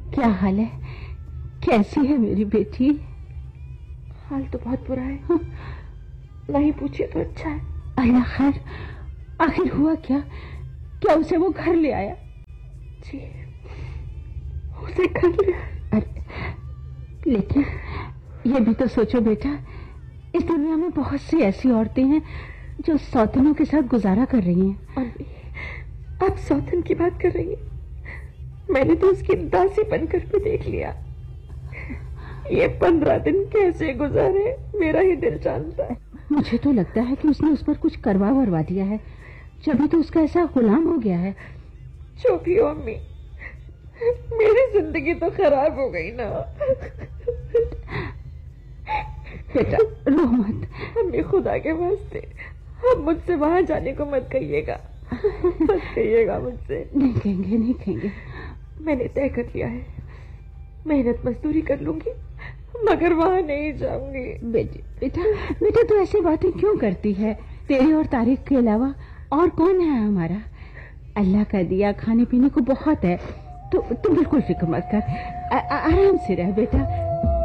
کیا حال ہے؟ کیسی ہے میری بیٹی؟ حال تو بہت برا ہے، نہیں پوچھے تو اچھا ہے۔ اللہ خیر، آخر ہوا کیا؟ کیا اسے وہ گھر لے آیا؟ جی، اسے گھر لے آیا۔ لیکن یہ بھی تو سوچو بیٹا، اس دنیا میں بہت سی ایسی عورتیں ہیں جو سوتنوں کے ساتھ گزارا کر رہی ہیں۔ آپ سوتن کی بات کر رہی ہیں؟ میں نے تو اس کی داسی بن کر بھی دیکھ لیا۔ یہ 15 دن کیسے گزارے میرا ہی دل جانتا ہے۔ مجھے تو لگتا ہے کہ اس نے اس پر کچھ کروا وروا دیا ہے، جبھی تو اس کا ایسا غلام ہو گیا ہے۔ جو بھی ہو امی، میری زندگی تو خراب ہو گئی نا۔ بیٹا رو مت امی، خدا کے واسطے اب مجھ سے وہاں جانے کو مت کہیے گا، مت کہیے گا مجھ سے۔ نہیں کہیں گے، نہیں کہیں گے۔ میں نے طے کر لیا ہے، محنت مزدوری کر لوں گی مگر وہاں نہیں جاؤں گی۔ بیٹا تو ایسی باتیں کیوں کرتی ہے؟ تیری اور طارق کے علاوہ اور کون ہے ہمارا؟ اللہ کا دیا کھانے پینے کو بہت ہے، تو بالکل فکر مت کر، آرام سے رہ بیٹا۔